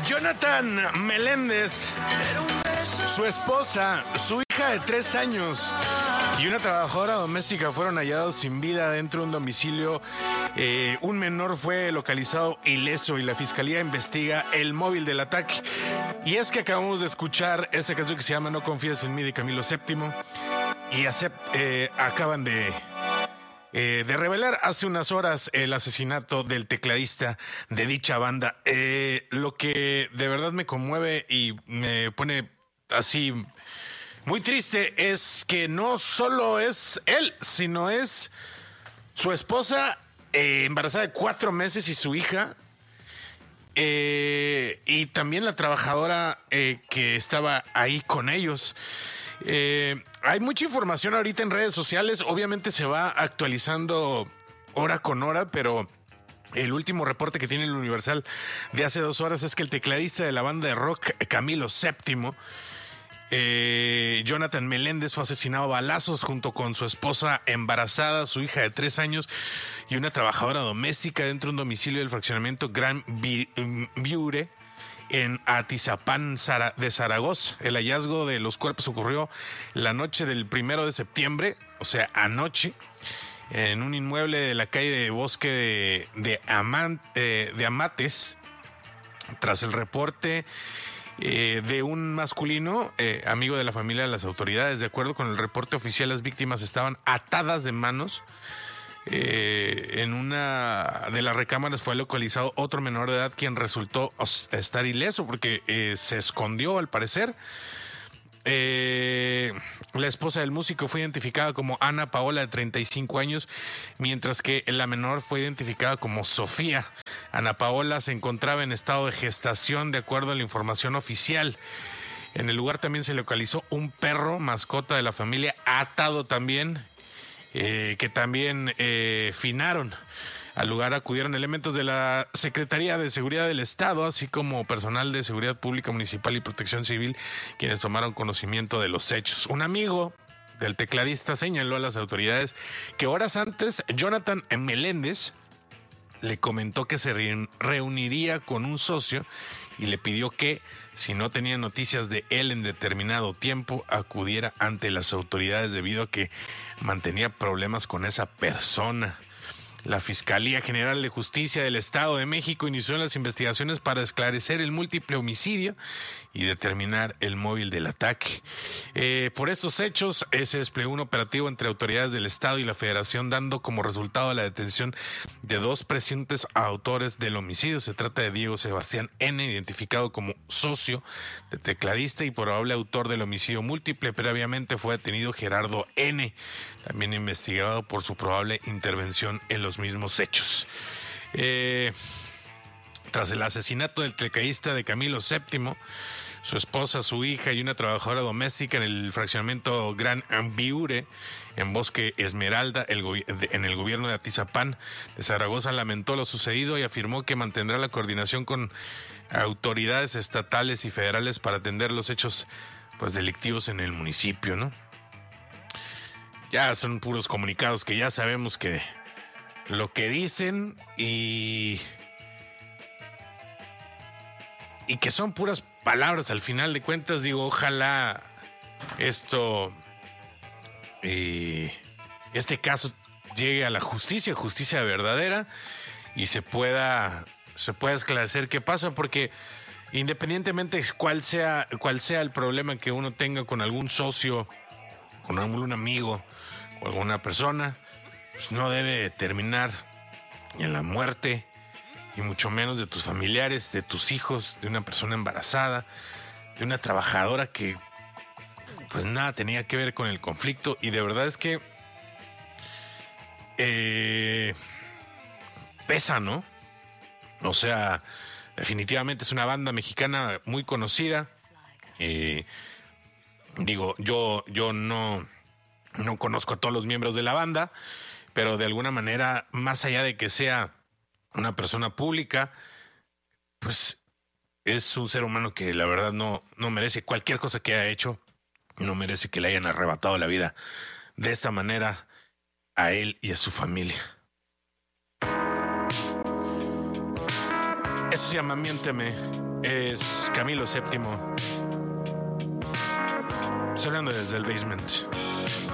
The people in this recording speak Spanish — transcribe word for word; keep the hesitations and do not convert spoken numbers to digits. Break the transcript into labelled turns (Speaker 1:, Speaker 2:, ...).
Speaker 1: Jonathan Meléndez, su esposa, su hija de tres años y una trabajadora doméstica fueron hallados sin vida dentro de un domicilio. Eh, un menor fue localizado ileso y la fiscalía investiga el móvil del ataque. Y es que acabamos de escuchar esta canción que se llama No confíes en mí de Camilo séptimo y acep- eh, acaban de... Eh, de revelar hace unas horas el asesinato del tecladista de dicha banda. Eh, lo que de verdad me conmueve y me pone así muy triste es que no solo es él, sino es su esposa eh, embarazada de cuatro meses y su hija. Eh, y también la trabajadora eh, que estaba ahí con ellos. Eh, hay mucha información ahorita en redes sociales, obviamente se va actualizando hora con hora, pero el último reporte que tiene el Universal de hace dos horas es que el tecladista de la banda de rock Camilo séptimo, eh, Jonathan Meléndez, fue asesinado a balazos junto con su esposa embarazada, su hija de tres años y una trabajadora doméstica dentro de un domicilio del fraccionamiento Gran Viure en Atizapán de Zaragoza. El hallazgo de los cuerpos ocurrió la noche del primero de septiembre, o sea, anoche, en un inmueble de la calle de Bosque de, de, Amant, eh, de Amates. Tras el reporte eh, de un masculino, eh, amigo de la familia de las autoridades, de acuerdo con el reporte oficial, las víctimas estaban atadas de manos. Eh, en una de las recámaras fue localizado otro menor de edad quien resultó estar ileso porque eh, se escondió al parecer. Eh, la esposa del músico fue identificada como Ana Paola, de treinta y cinco años, mientras que la menor fue identificada como Sofía. Ana Paola se encontraba en estado de gestación de acuerdo a la información oficial. En el lugar también se localizó un perro mascota de la familia atado también, Eh, que también eh, finaron. Al lugar acudieron elementos de la Secretaría de Seguridad del Estado, así como personal de Seguridad Pública Municipal y Protección Civil, quienes tomaron conocimiento de los hechos. Un amigo del tecladista señaló a las autoridades que horas antes Jonathan Meléndez le comentó que se reuniría con un socio y le pidió que, si no tenía noticias de él en determinado tiempo, acudiera ante las autoridades debido a que mantenía problemas con esa persona. La Fiscalía General de Justicia del Estado de México inició las investigaciones para esclarecer el múltiple homicidio y determinar el móvil del ataque. Eh, por estos hechos, eh, se desplegó un operativo entre autoridades del Estado y la Federación, dando como resultado la detención de dos presuntos autores del homicidio. Se trata de Diego Sebastián N., identificado como socio de tecladista y probable autor del homicidio múltiple. Previamente fue detenido Gerardo N., también investigado por su probable intervención en los mismos hechos. Eh, tras el asesinato del tecladista de Camilo séptimo, su esposa, su hija y una trabajadora doméstica en el fraccionamiento Gran Viure, en Bosque Esmeralda, el go- en el gobierno de Atizapán de Zaragoza, lamentó lo sucedido y afirmó que mantendrá la coordinación con autoridades estatales y federales para atender los hechos pues delictivos en el municipio, ¿no? Ya son puros comunicados que ya sabemos que lo que dicen y y que son puras palabras al final de cuentas. Digo, ojalá esto eh, este caso llegue a la justicia, justicia verdadera, y se pueda se pueda esclarecer qué pasa, porque independientemente cuál sea cuál sea el problema que uno tenga con algún socio, con algún amigo o alguna persona, pues no debe terminar en la muerte, y mucho menos de tus familiares, de tus hijos, de una persona embarazada, de una trabajadora que pues nada tenía que ver con el conflicto. Y de verdad es que eh, pesa, ¿no? O sea, definitivamente es una banda mexicana muy conocida. Eh, digo, yo, yo no... No conozco a todos los miembros de la banda, pero de alguna manera, más allá de que sea una persona pública, pues es un ser humano que la verdad no, no merece cualquier cosa que haya hecho, no merece que le hayan arrebatado la vida de esta manera a él y a su familia. Esto se llama Miénteme. Es Camilo séptimo. Sonando desde el basement.